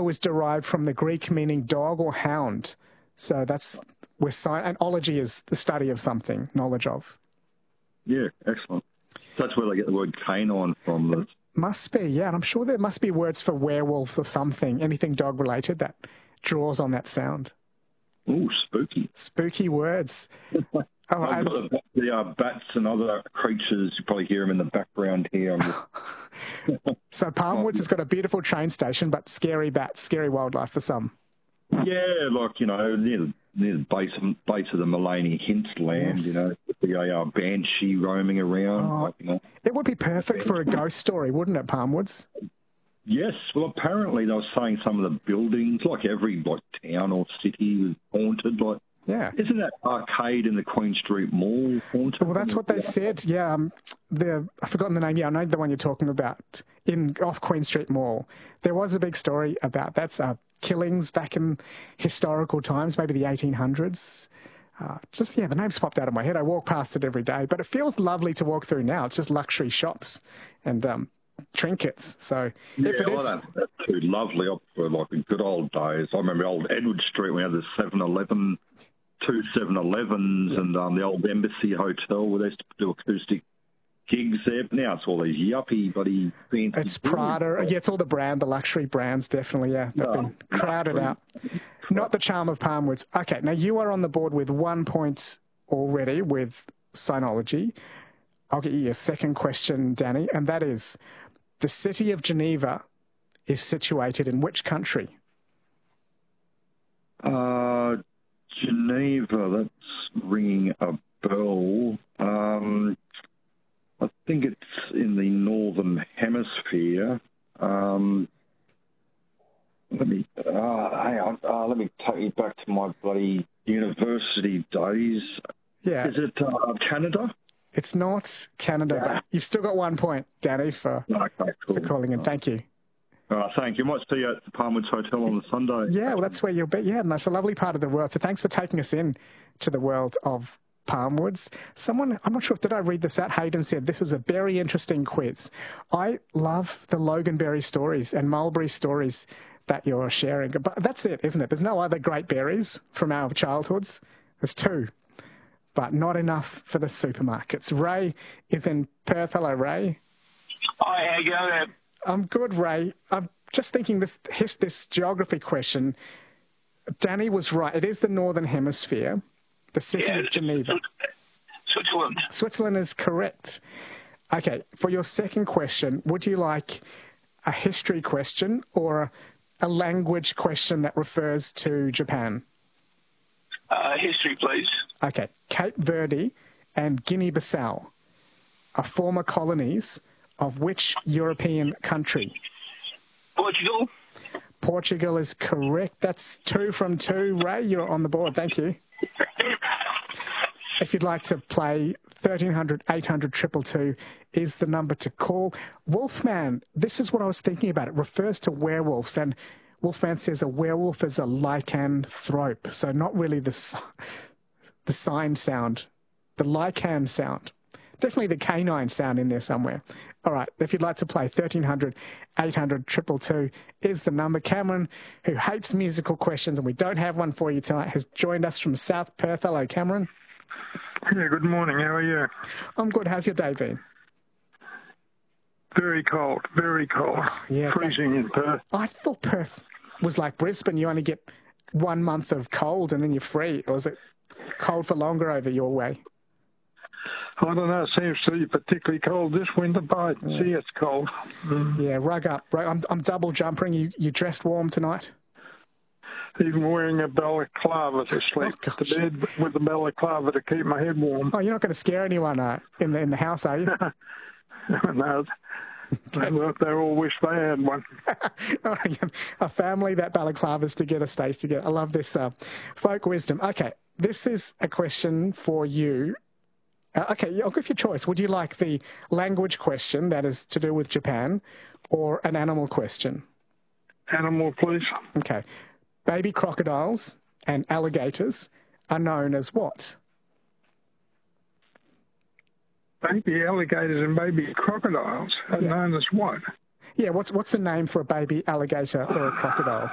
olo is derived from the Greek meaning dog or hound. So that's where and ology is the study of something, knowledge of. Yeah, excellent. That's where they get the word canine from. It must be, yeah. And I'm sure there must be words for werewolves or something, anything dog-related that draws on that sound. Ooh, spooky. Spooky words. The bats and other creatures, you probably hear them in the background here. So Palmwoods has got a beautiful train station, but scary bats, scary wildlife for some. Yeah, like, near the base of the Mullaney hinterland, yes. The banshee roaming around. It would be perfect for a ghost story, wouldn't it, Palmwoods? Yes. Well, apparently they were saying some of the buildings, like every town or city, was haunted. Yeah. Isn't that arcade in the Queen Street Mall haunted? Well, that's what they said. Yeah. I've forgotten the name. Yeah, I know the one you're talking about off Queen Street Mall. There was a big story about that's killings back in historical times, maybe the 1800s. The name's popped out of my head. I walk past it every day, but it feels lovely to walk through now. It's just luxury shops and trinkets. So that's too lovely. For the good old days. I remember old Edward Street. We had the 7-Eleven, 2 7-Elevens, and the old Embassy Hotel where they used to do acoustic gigs there. But now it's all these yuppie bloody fancy. It's Prada. Yeah, it's all the luxury brands, definitely. Yeah, they've been crowded out. Not the charm of Palmwoods. Okay, now you are on the board with 1 point already with Sinology. I'll get you your second question, Danny, and that is, the city of Geneva is situated in which country? Geneva, that's ringing a bell. I think it's in the Northern Hemisphere. Let me take you back to my bloody university days. Yeah. Is it Canada? It's not Canada, but you've still got 1 point, Danny, for calling in. Thank you. Thank you. I might see you at the Palmwoods Hotel on the Sunday. Yeah, well, that's where you'll be. Yeah, and that's a lovely part of the world. So thanks for taking us in to the world of Palmwoods. Someone, I'm not sure, did I read this out? Hayden said, this is a very interesting quiz. I love the Loganberry stories and mulberry stories that you're sharing. But that's it, isn't it? There's no other great berries from our childhoods. There's two, but not enough for the supermarkets. Ray is in Perth. Hello, Ray. Hi, how you going? I'm good, Ray. I'm just thinking this geography question. Danny was right. It is the Northern Hemisphere, the city of Geneva. Switzerland. Switzerland is correct. Okay, for your second question, would you like a history question or a language question that refers to Japan? History, please. Okay, Cape Verde and Guinea-Bissau are former colonies of which European country? Portugal. Portugal is correct. That's 2 from 2. Ray, you're on the board. Thank you. If you'd like to play, 1300 800 222 is the number to call. Wolfman, this is what I was thinking about. It refers to werewolves, and Wolfman says a werewolf is a lycanthrope, so not really the sign sound, the lycan sound. Definitely the canine sound in there somewhere. All right, if you'd like to play, 1300 800 222 is the number. Cameron, who hates musical questions, and we don't have one for you tonight, has joined us from South Perth. Hello, Cameron. Yeah, good morning. How are you? I'm good. How's your day been? Very cold, very cold. Oh, yeah, freezing in Perth. I thought Perth was like Brisbane. You only get 1 month of cold and then you're free. Or is it cold for longer over your way? I don't know. It seems to be particularly cold this winter, but I see it's cold. Yeah, rug up. I'm double jumpering. You dressed warm tonight? Even wearing a balaclava to sleep to bed with a balaclava to keep my head warm. Oh, you're not going to scare anyone in the house, are you? No. Okay. They all wish they had one. A family that balaclavas together stays together. I love this folk wisdom. Okay, this is a question for you. Okay, I'll give you a choice. Would you like the language question that is to do with Japan or an animal question? Animal, please. Okay. Baby crocodiles and alligators are known as what? Baby alligators and baby crocodiles are known as what? Yeah, what's the name for a baby alligator or a crocodile?